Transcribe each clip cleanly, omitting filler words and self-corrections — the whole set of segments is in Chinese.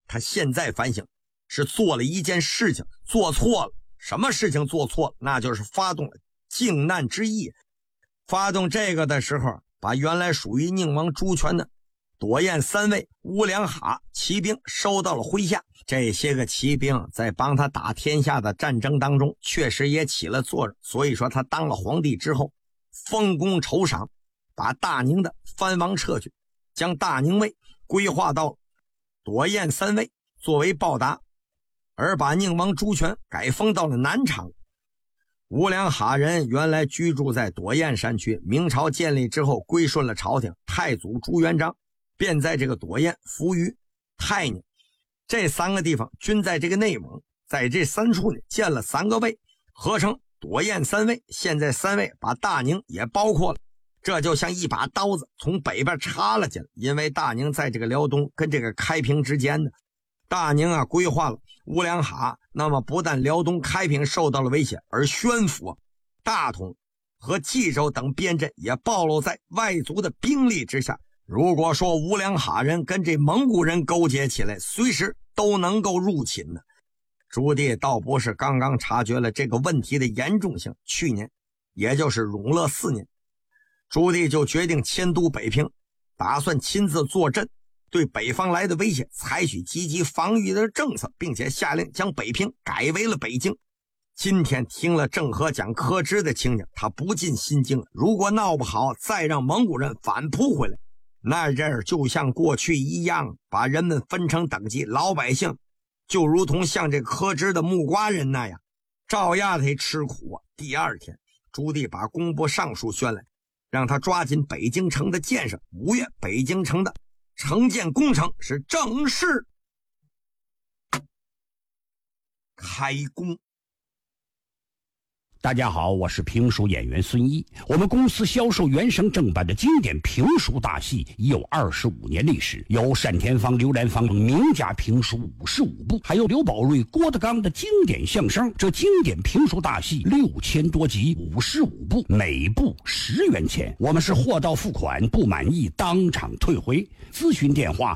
他现在反省，是做了一件事情做错了。什么事情做错了？那就是发动了靖难之役。发动这个的时候，把原来属于宁王朱权的朵彦三尉、乌良哈骑兵收到了麾下。这些个骑兵在帮他打天下的战争当中确实也起了作用，所以说他当了皇帝之后丰功酬赏，把大宁的藩王撤去，将大宁尉规划到朵彦三尉作为报答，而把宁王朱权改封到了南昌。乌良哈人原来居住在朵彦山区，明朝建立之后归顺了朝廷，太祖朱元璋便在这个朵彦、扶余、泰宁这3个地方均在这个内蒙，在这3处呢建了3个尉，合成朵彦三尉。现在3尉把大宁也包括了，这就像一把刀子从北边插了进来。因为大宁在这个辽东跟这个开平之间呢，大宁规划了乌良哈，那么不但辽东开平受到了威胁，而宣府、大同和冀州等边镇也暴露在外族的兵力之下。如果说乌良哈人跟这蒙古人勾结起来，随时都能够入侵呢。朱棣倒不是刚刚察觉了这个问题的严重性，去年也就是永乐4年，朱棣就决定迁都北平，打算亲自坐镇，对北方来的威胁采取积极防御的政策，并且下令将北平改为了北京。今天听了郑和讲柯知的情景，他不禁心惊，如果闹不好再让蒙古人反扑回来，那这儿就像过去一样，把人们分成等级，老百姓就如同像这柯知的木瓜人那样，照样得吃苦啊。第二天，朱棣把工部尚书宣来，让他抓紧北京城的建设。5月，北京城的城建工程是正式开工。 大家好，我是评书演员孙一。我们公司销售原声正版的经典评书大戏已有25年历史，有单田芳、刘兰芳名家评书55部，还有刘宝瑞、郭德纲的经典相声。这经典评书大戏6000多集，55部，每部10元钱。我们是货到付款，不满意当场退回。咨询电话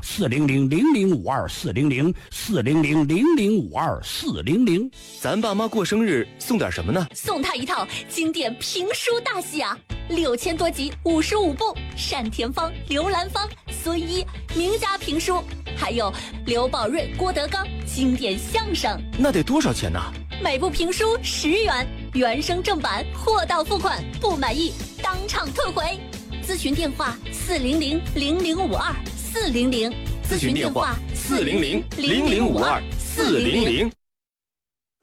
400-0052-400-400-0052-400。 咱爸妈过生日送点什么呢？ 送他一套经典评书大戏啊，6000多集，55部，单田芳、刘兰芳、孙一名家评书，还有刘宝瑞、郭德纲经典相声。 那得多少钱呢？ 每部评书10元，原声正版，货到付款，不满意当场退回。咨询电话400-0052-400， 咨询电话400-0052-400。